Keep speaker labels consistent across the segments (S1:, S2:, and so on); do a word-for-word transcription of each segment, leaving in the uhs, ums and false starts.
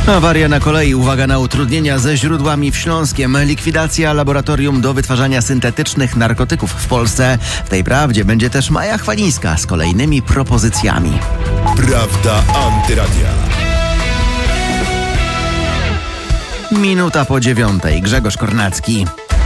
S1: Awaria na kolei. Uwaga na utrudnienia ze źródłami w Śląskiem. Likwidacja laboratorium do wytwarzania syntetycznych narkotyków w Polsce. W tej prawdzie będzie też Maja Chwalińska z kolejnymi propozycjami.
S2: Prawda Antyradia.
S1: Minuta po dziewiątej. Grzegorz Kornacki.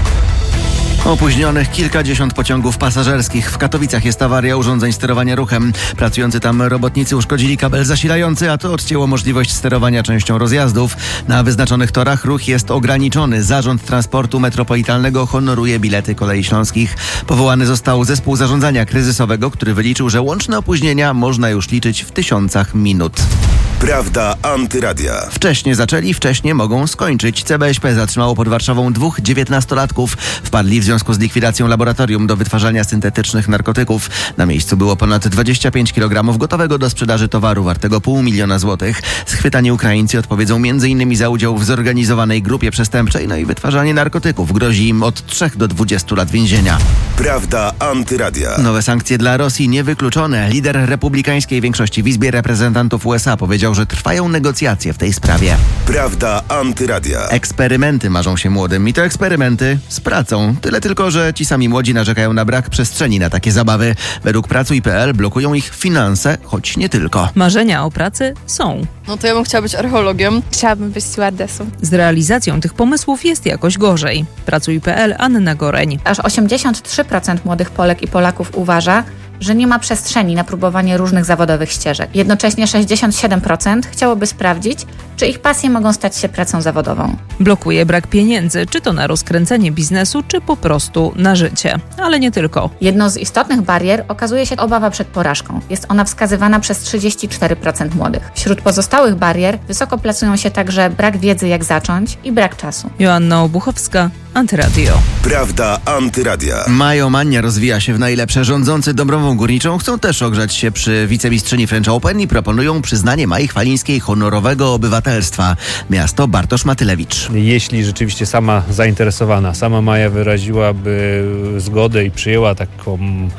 S1: Opóźnionych kilkadziesiąt pociągów pasażerskich. W Katowicach jest awaria urządzeń sterowania ruchem. Pracujący tam robotnicy uszkodzili kabel zasilający, a to odcięło możliwość sterowania częścią rozjazdów. Na wyznaczonych torach ruch jest ograniczony. Zarząd Transportu Metropolitalnego honoruje bilety Kolei Śląskich. Powołany został zespół zarządzania kryzysowego, który wyliczył, że łączne opóźnienia można już liczyć w tysiącach minut.
S2: Prawda Antyradia.
S1: Wcześnie zaczęli, wcześnie mogą skończyć. C B S P zatrzymało pod Warszawą dwóch dziewiętnastolatków. Wpadli w związku z likwidacją laboratorium do wytwarzania syntetycznych narkotyków. Na miejscu było ponad dwadzieścia pięć kilogramów gotowego do sprzedaży towaru wartego pół miliona złotych. Schwytani Ukraińcy odpowiedzą między innymi za udział w zorganizowanej grupie przestępczej, no i wytwarzanie narkotyków. Grozi im od trzech do dwudziestu lat więzienia.
S2: Prawda Antyradia.
S1: Nowe sankcje dla Rosji niewykluczone. Lider republikańskiej większości w Izbie Reprezentantów U S A powiedział, że trwają negocjacje w tej sprawie.
S2: Prawda Antyradia.
S1: Eksperymenty marzą się młodym i to eksperymenty z pracą. Tyle tylko, że ci sami młodzi narzekają na brak przestrzeni na takie zabawy. Według pracuj kropka pe el blokują ich finanse, choć nie tylko.
S3: Marzenia o pracy są.
S4: No to ja bym chciała być archeologiem.
S5: Chciałabym być stewardessą.
S3: Z realizacją tych pomysłów jest jakoś gorzej. pracuj kropka pe el, Anna Goreń.
S5: Aż osiemdziesiąt trzy procent młodych Polek i Polaków uważa, że nie ma przestrzeni na próbowanie różnych zawodowych ścieżek. Jednocześnie sześćdziesiąt siedem procent chciałoby sprawdzić, czy ich pasje mogą stać się pracą zawodową.
S3: Blokuje brak pieniędzy, czy to na rozkręcenie biznesu, czy po prostu na życie. Ale nie tylko.
S5: Jedną z istotnych barier okazuje się obawa przed porażką. Jest ona wskazywana przez trzydzieści cztery procent młodych. Wśród pozostałych barier wysoko placują się także brak wiedzy, jak zacząć, i brak czasu.
S3: Joanna Obuchowska, Antyradio.
S2: Prawda Antyradia.
S1: Majomania rozwija się w najlepsze. Rządzący Dąbrową Górniczą chcą też ogrzać się przy wicemistrzyni French Open i proponują przyznanie Mai Chwalińskiej honorowego obywatelstwa. Miasto Bartosz Matylewicz.
S6: Jeśli rzeczywiście sama zainteresowana, sama Maja wyraziłaby zgodę i przyjęła taką,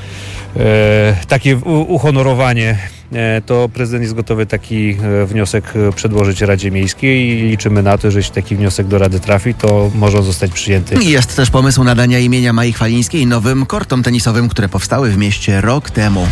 S6: e, takie uhonorowanie, e, to prezydent jest gotowy taki wniosek przedłożyć Radzie Miejskiej i liczymy na to, że jeśli taki wniosek do Rady trafi, to może on zostać przyjęty.
S1: Jest też pomysł nadania imienia Mai Chwalińskiej nowym kortom tenisowym, które powstały w mieście rok temu.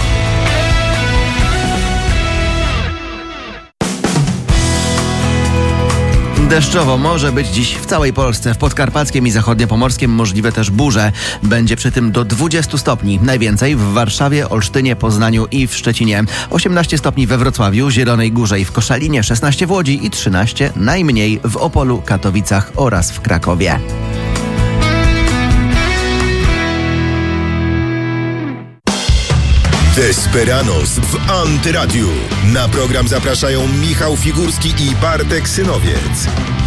S1: Deszczowo może być dziś w całej Polsce. W Podkarpackiem i Zachodniopomorskiem możliwe też burze. Będzie przy tym do dwudziestu stopni. Najwięcej w Warszawie, Olsztynie, Poznaniu i w Szczecinie. osiemnaście stopni we Wrocławiu, Zielonej Górze i w Koszalinie, szesnaście w Łodzi i trzynaście najmniej w Opolu, Katowicach oraz w Krakowie.
S2: Desperados w Antyradiu. Na program zapraszają Michał Figurski i Bartek Synowiec.